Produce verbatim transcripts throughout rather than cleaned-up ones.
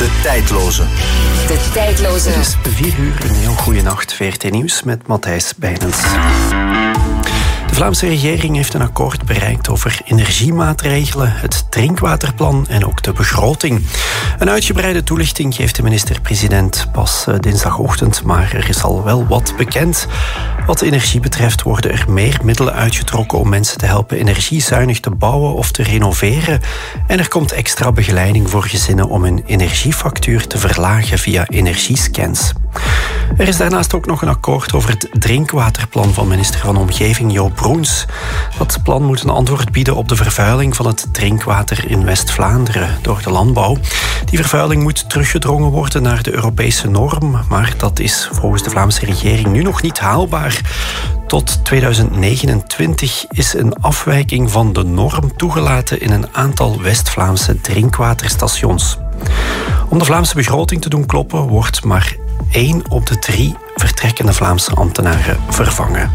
De Tijdloze. De Tijdloze. Het is vier uur, een heel goede nacht. V R T Nieuws met Matthijs Bijnens. De Vlaamse regering heeft een akkoord bereikt over energiemaatregelen, het drinkwaterplan en ook de begroting. Een uitgebreide toelichting geeft de minister-president pas dinsdagochtend, maar er is al wel wat bekend. Wat energie betreft worden er meer middelen uitgetrokken om mensen te helpen energiezuinig te bouwen of te renoveren. En er komt extra begeleiding voor gezinnen om hun energiefactuur te verlagen via energiescans. Er is daarnaast ook nog een akkoord over het drinkwaterplan van minister van Omgeving Jo Broens. Dat plan moet een antwoord bieden op de vervuiling van het drinkwater in West-Vlaanderen door de landbouw. Die vervuiling moet teruggedrongen worden naar de Europese norm, maar dat is volgens de Vlaamse regering nu nog niet haalbaar. Tot tweeduizend negenentwintig is een afwijking van de norm toegelaten in een aantal West-Vlaamse drinkwaterstations. Om de Vlaamse begroting te doen kloppen wordt maar één op de drie vertrekkende Vlaamse ambtenaren vervangen.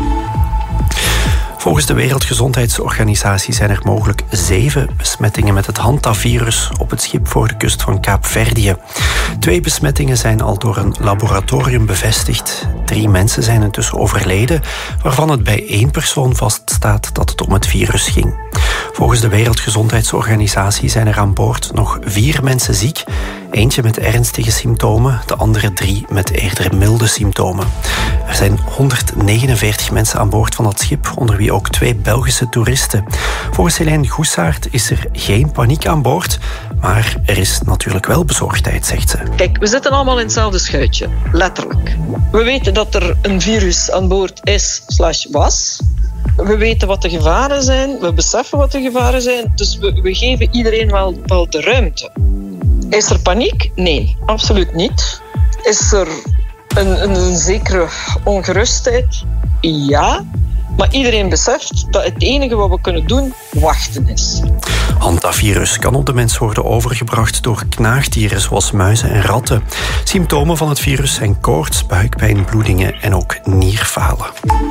Volgens de Wereldgezondheidsorganisatie zijn er mogelijk zeven besmettingen met het Hantavirus op het schip voor de kust van Kaapverdië. Twee besmettingen zijn al door een laboratorium bevestigd. Drie mensen zijn intussen overleden, waarvan het bij één persoon vaststaat dat het om het virus ging. Volgens de Wereldgezondheidsorganisatie zijn er aan boord nog vier mensen ziek. Eentje met ernstige symptomen, de andere drie met eerder milde symptomen. Er zijn honderdnegenenveertig mensen aan boord van dat schip, onder wie ook twee Belgische toeristen. Volgens Helene Goessaert is er geen paniek aan boord, maar er is natuurlijk wel bezorgdheid, zegt ze. Kijk, we zitten allemaal in hetzelfde schuitje, letterlijk. We weten dat er een virus aan boord is slash was. We weten wat de gevaren zijn, we beseffen wat de gevaren zijn, dus we, we geven iedereen wel, wel de ruimte. Is er paniek? Nee, absoluut niet. Is er een, een, een zekere ongerustheid? Ja. Maar iedereen beseft dat het enige wat we kunnen doen, wachten is. Hantavirus kan op de mens worden overgebracht door knaagdieren zoals muizen en ratten. Symptomen van het virus zijn koorts, buikpijn, bloedingen en ook nierfalen.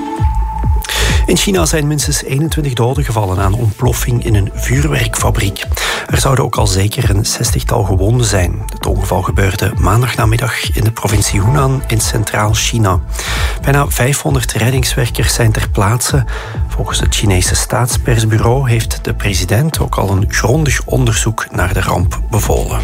In China zijn minstens eenentwintig doden gevallen aan ontploffing in een vuurwerkfabriek. Er zouden ook al zeker een zestigtal gewonden zijn. Het ongeval gebeurde maandagnamiddag in de provincie Hunan in Centraal China. Bijna vijfhonderd reddingswerkers zijn ter plaatse. Volgens het Chinese staatspersbureau heeft de president ook al een grondig onderzoek naar de ramp bevolen.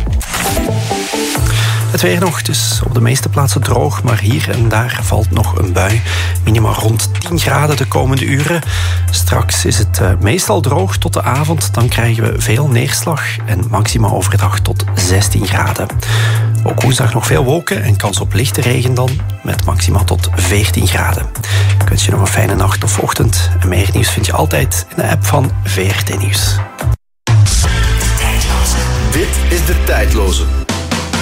Het weer nog, het is op de meeste plaatsen droog, maar hier en daar valt nog een bui. Minima rond tien graden de komende uren. Straks is het uh, meestal droog tot de avond. Dan krijgen we veel neerslag en maxima overdag tot zestien graden. Ook woensdag nog veel wolken en kans op lichte regen dan, met maxima tot veertien graden. Ik wens je nog een fijne nacht of ochtend. En meer nieuws vind je altijd in de app van V R T Nieuws. Dit is De Tijdloze.